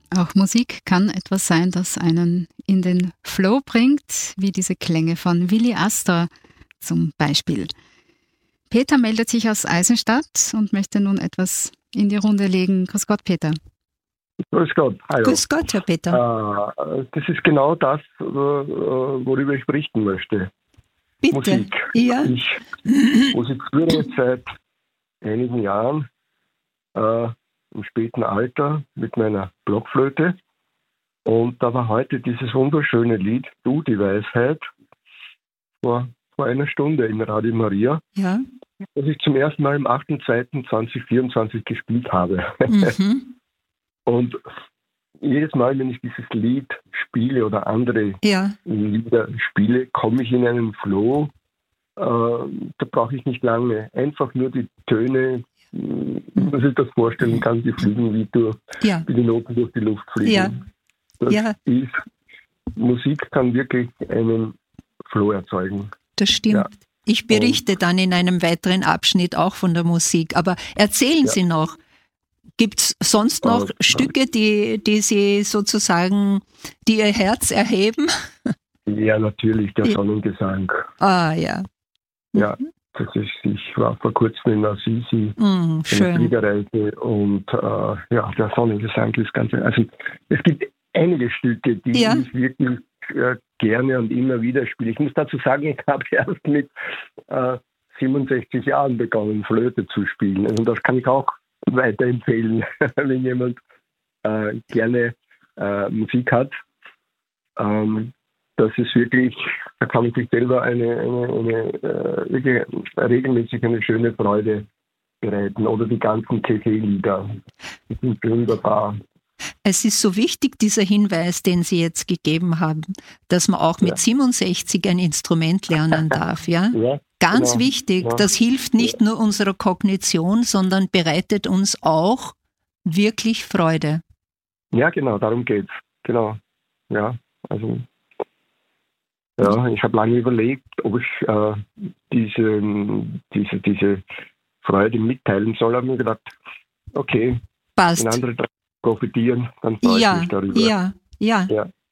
Auch Musik kann etwas sein, das einen in den Flow bringt, wie diese Klänge von Willi Astor zum Beispiel. Peter meldet sich aus Eisenstadt und möchte nun etwas in die Runde legen. Grüß Gott, Peter. Grüß Gott, hallo. Grüß Gott, Herr Peter. Das ist genau das, worüber ich berichten möchte. Bitte. Musik. Ja. Ich musiziere seit einigen Jahren im späten Alter mit meiner Blockflöte. Und da war heute dieses wunderschöne Lied Du, die Weisheit, vor einer Stunde in Radio Maria, Ja. das ich zum ersten Mal am 8.2.2024 gespielt habe. Mhm. Und jedes Mal, wenn ich dieses Lied spiele oder andere Ja. Lieder spiele, komme ich in einen Flow. Da brauche ich nicht lange. Einfach nur die Töne, wie man sich das vorstellen kann, die fliegen wie die Noten durch die Luft fliegen. Ja. Das Ja. ist, Musik kann wirklich einen Flow erzeugen. Das stimmt. Ja. Ich berichte dann in einem weiteren Abschnitt auch von der Musik. Aber erzählen Sie noch, gibt es sonst noch Stücke, die Sie sozusagen, die Ihr Herz erheben? Ja, natürlich, der Sonnengesang. Ah, ja. Ja, ich war vor kurzem in Assisi, in schön. der Fliegerreise und der Sonnengesang ist ganz, also es gibt einige Stücke, die ich wirklich gerne und immer wieder spiele. Ich muss dazu sagen, ich habe erst mit 67 Jahren begonnen, Flöte zu spielen. Also das kann ich auch weiterempfehlen, wenn jemand gerne Musik hat. Das ist wirklich, da kann man sich selber wirklich regelmäßig eine schöne Freude bereiten. Oder die ganzen CC-Lieder. Die sind wunderbar. Es ist so wichtig, dieser Hinweis, den Sie jetzt gegeben haben, dass man auch mit 67 ein Instrument lernen darf. Ja? Ganz wichtig, das hilft nicht nur unserer Kognition, sondern bereitet uns auch wirklich Freude. Ja, genau, darum geht's. Genau. Ja, also ich habe lange überlegt, ob ich diese Freude mitteilen soll. Habe mir gedacht, okay, passt. Wenn andere profitieren, dann freue ich mich darüber. Ja.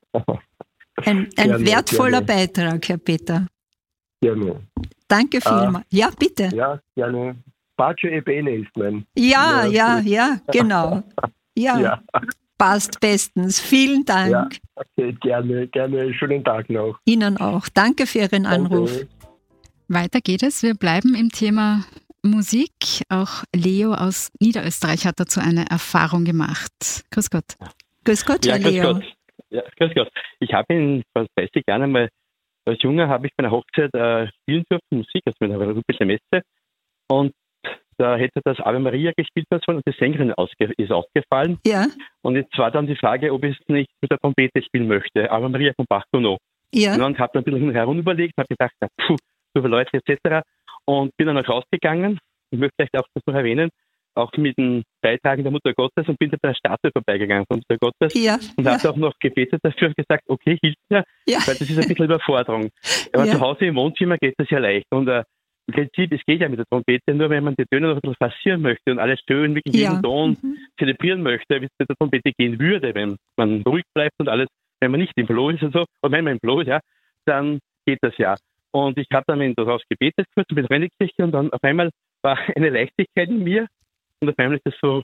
Ein wertvoller Beitrag, Herr Peter. Gerne. Danke vielmals. Ja, bitte. Ja, gerne. Pace e bene ist mein. Ja, genau. Ja. Passt bestens. Vielen Dank. Ja, okay, gerne. Schönen Tag noch. Ihnen auch. Danke für Ihren Anruf. Danke. Weiter geht es. Wir bleiben im Thema Musik. Auch Leo aus Niederösterreich hat dazu eine Erfahrung gemacht. Grüß Gott. Grüß Gott, Herr Leo. Gott. Ja, grüß Gott. Ich habe ihn vor 30 Jahren mal, als Junge habe ich bei einer Hochzeit spielen dürfen, Musik, also mit einer rubischen Messe. Und da hätte das Ave Maria gespielt werden sollen und die Sängerin ist ausgefallen. Ja. Und jetzt war dann die Frage, ob ich es nicht mit der Trompete spielen möchte. Ave Maria von Bach-Gounod. Ja. Und dann habe ich ein bisschen herum überlegt, habe gedacht, so viele Leute etc. Und bin dann auch rausgegangen. Ich möchte vielleicht auch das noch erwähnen, auch mit dem Beitragen der Mutter Gottes und bin bei der Statue vorbeigegangen von Mutter Gottes und habe auch noch gebetet dafür und gesagt, okay, hilft mir, weil das ist ein bisschen Überforderung. Aber zu Hause im Wohnzimmer geht das ja leicht und im Prinzip, es geht ja mit der Trompete, nur wenn man die Töne noch ein bisschen passieren möchte und alles schön, wirklich jeden Ton zelebrieren möchte, wie es mit der Trompete gehen würde, wenn man ruhig bleibt und alles, wenn man nicht im Flow ist und so, und wenn man im Flow ist, dann geht das ja. Und ich habe dann daraus gebetet, kurz mit Rennigkirche und dann auf einmal war eine Leichtigkeit in mir und auf einmal ist das so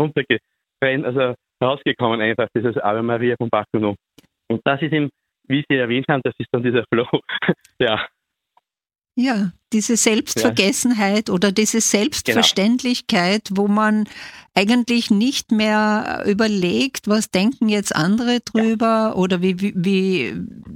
rausgekommen einfach, dieses Ave Maria von Bach-Gounod. Und das ist eben, wie Sie erwähnt haben, das ist dann dieser Flow, Ja, diese Selbstvergessenheit oder diese Selbstverständlichkeit, wo man eigentlich nicht mehr überlegt, was denken jetzt andere drüber oder wie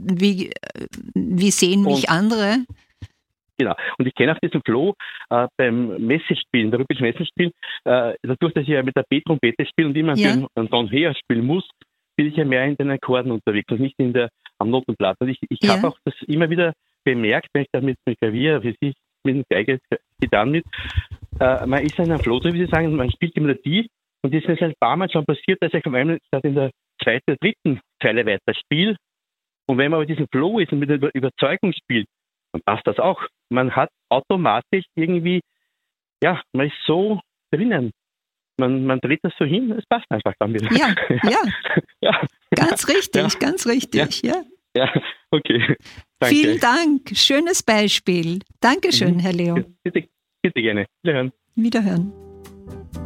sehen mich andere. Genau. Und ich kenne auch diesen Flow beim Messespielen, bei rhythmischen Messespielen, dadurch, dass ich ja mit der B-Trompete spiele und immer einen Ton höher spielen muss, bin ich ja mehr in den Akkorden unterwegs und nicht am Notenblatt. Und ich habe auch das immer wieder bemerkt, wenn ich da mit dem Klavier, wie ich mit dem Geige, Gitarren mit, man ist in einem Flow, so wie Sie sagen, man spielt die Melodie und das ist ein paar Mal schon passiert, dass ich auf einmal statt in der zweiten oder dritten Zeile weiter spiele. Und wenn man aber diesen Flow ist und mit der Überzeugung spielt, dann passt das auch. Man hat automatisch irgendwie, man ist so drinnen. man dreht das so hin, es passt einfach dann wieder. Ja. Ganz richtig, ja. Ja, okay. Danke. Vielen Dank, schönes Beispiel. Dankeschön, Herr Leo. Bitte gerne. Wiederhören.